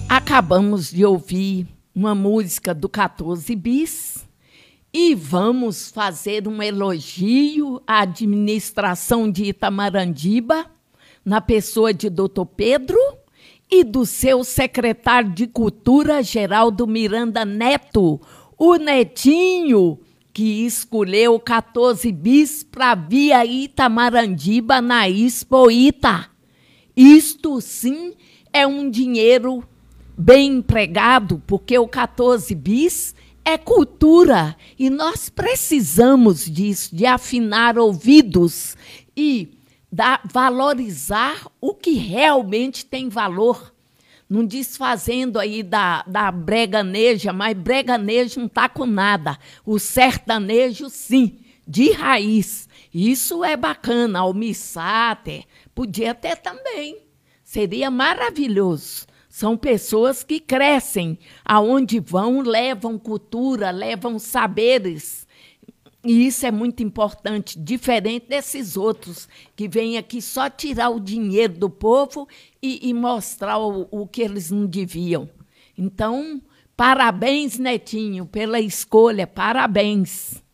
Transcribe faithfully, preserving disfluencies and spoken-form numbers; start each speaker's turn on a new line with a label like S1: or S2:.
S1: Acabamos de ouvir uma música do quatorze bis e vamos fazer um elogio à administração de Itamarandiba, na pessoa de doutor Pedro e do seu secretário de Cultura, Geraldo Miranda Neto, o netinho que escolheu quatorze bis para vir a Itamarandiba na Expo Ita. Isto sim é um dinheiro bem empregado, porque o quatorze bis é cultura e nós precisamos disso, de afinar ouvidos e da, valorizar o que realmente tem valor. Não desfazendo aí da, da breganeja, mas breganejo não está com nada. O sertanejo, sim, de raiz. Isso é bacana, almissáter, podia ter também. Seria maravilhoso. São pessoas que crescem, aonde vão, levam cultura, levam saberes. E isso é muito importante, diferente desses outros que vêm aqui só tirar o dinheiro do povo e, e mostrar o, o que eles não deviam. Então, parabéns, Netinho, pela escolha, parabéns.